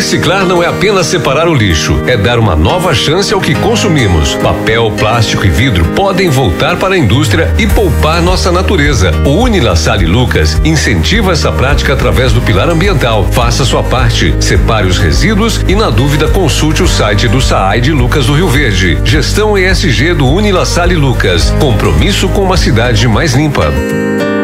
Reciclar não é apenas separar o lixo, é dar uma nova chance ao que consumimos. Papel, plástico e vidro podem voltar para a indústria e poupar nossa natureza. O Unilassale Lucas incentiva essa prática através do pilar ambiental. Faça sua parte, separe os resíduos e, na dúvida, consulte o site do SAAI de Lucas do Rio Verde. Gestão ESG do Unilassale Lucas. Compromisso com uma cidade mais limpa.